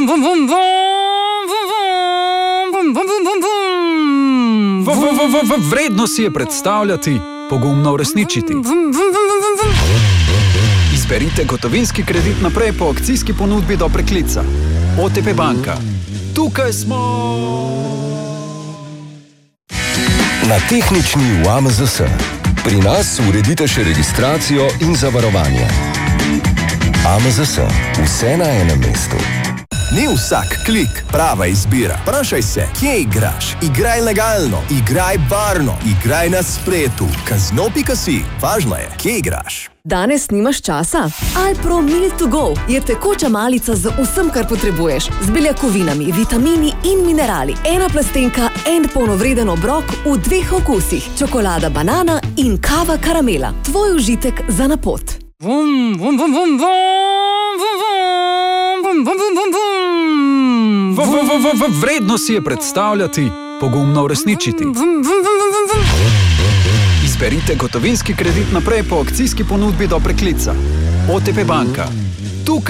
Vredno si je predstavljati, pogumno uresničiti. Izberite gotovinski kredit naprej po akcijski ponudbi do preklica. OTP banka. Tukaj smo! Na tehnični v AMZS. Pri nas uredite še registracijo in zavarovanje. AMZS. Vse na enem mestu. Ni vsak klik prava izbira. Vprašaj se, kje igraš? Igraj legalno, igraj varno, igraj na spletu. Kazino.si. Važno je, kje igraš. Danes nimaš časa? Alpro Meal to Go je tekoča malica z vsem, kar potrebuješ. Z beljakovinami, vitamini in minerali. Ena plastenka, en polnovreden obrok v 2 okusih. Čokolada banana in kava karamela. Tvoj užitek za na pot. Vredno si je predstavljati, pogumno uresničiti. Izberite gotovinski kredit naprej po akcijski ponudbi do preklica. OTP banka.